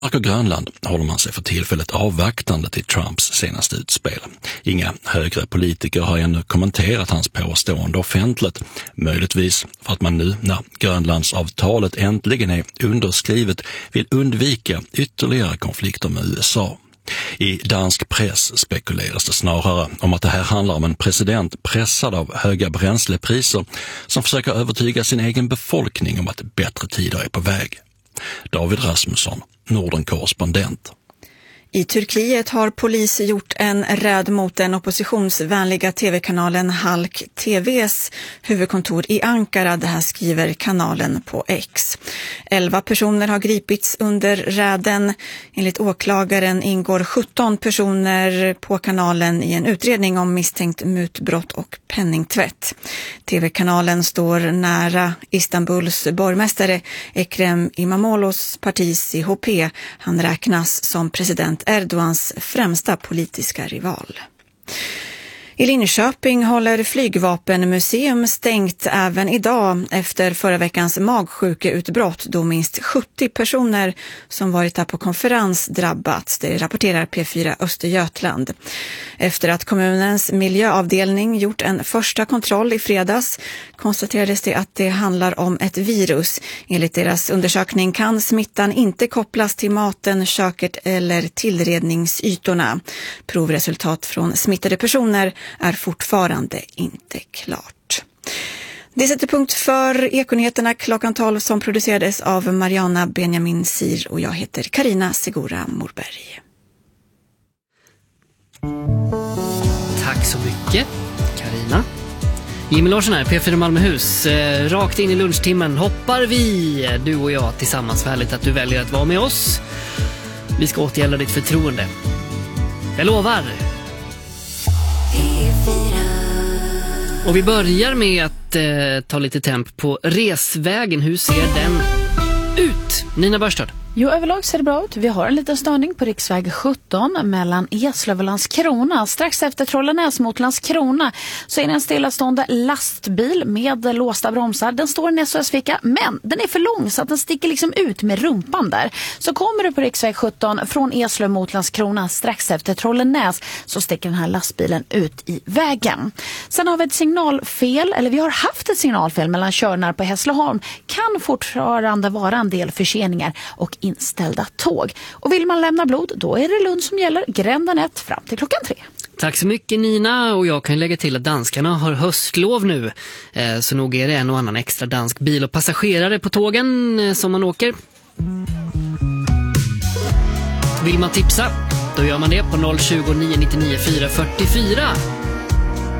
Och Grönland håller man sig för tillfället avvaktande till Trumps senaste utspel. Inga högre politiker har ännu kommenterat hans påstående offentligt, möjligtvis för att man nu när Grönlandsavtalet äntligen är underskrivet vill undvika ytterligare konflikter med USA. I dansk press spekuleras det snarare om att det här handlar om en president pressad av höga bränslepriser som försöker övertyga sin egen befolkning om att bättre tider är på väg. David Rasmusson, Norden-korrespondent. I Turkiet har polis gjort en räd mot den oppositionsvänliga tv-kanalen Halk TV:s huvudkontor i Ankara. Det här skriver kanalen på X. 11 personer har gripits under räden. Enligt åklagaren ingår 17 personer på kanalen i en utredning om misstänkt mutbrott och penningtvätt. TV-kanalen står nära Istanbuls borgmästare Ekrem İmamoğlu's parti CHP. Han räknas som president Erdogans främsta politiska rival. I Linköping håller flygvapenmuseum stängt även idag efter förra veckans magsjukeutbrott då minst 70 personer som varit där på konferens drabbats. Det rapporterar P4 Östergötland. Efter att kommunens miljöavdelning gjort en första kontroll i fredags konstaterades det att det handlar om ett virus. Enligt deras undersökning kan smittan inte kopplas till maten, köket eller tillredningsytorna. Provresultat från smittade personer är fortfarande inte klart. Det sätter punkt för Ekonyheterna klockan 12 som producerades av Mariana Benjamin Sir och jag heter Karina Segura Morberg. Tack så mycket, Karina. Jimmy Larsson här, P4 Malmöhus. Rakt in i lunchtimmen hoppar vi, du och jag tillsammans. Härligt att du väljer att vara med oss. Vi ska återgälda ditt förtroende. Jag lovar. Och vi börjar med att ta lite temp på resvägen. Hur ser den ut? Nina Börstad. Jo, överlag ser det bra ut. Vi har en liten störning på riksväg 17 mellan Eslöv och Landskrona. Strax efter Trollenäs mot Landskrona så är det en stillastående lastbil med låsta bromsar. Den står i en SOS-ficka, men den är för lång så att den sticker liksom ut med rumpan där. Så kommer du på riksväg 17 från Eslöv mot Landskrona strax efter Trollenäs så sticker den här lastbilen ut i vägen. Sen har vi ett signalfel, eller vi har haft ett signalfel mellan Körnar på Hässleholm. Kan fortfarande vara en del förseningar och inställda tåg. Och vill man lämna blod, då är det Lund som gäller, Gränden 1 fram till klockan 3. Tack så mycket Nina, och jag kan lägga till att danskarna har höstlov nu. Så nog är det en och annan extra dansk bil och passagerare på tågen som man åker. Vill man tipsa, då gör man det på 020 999 444.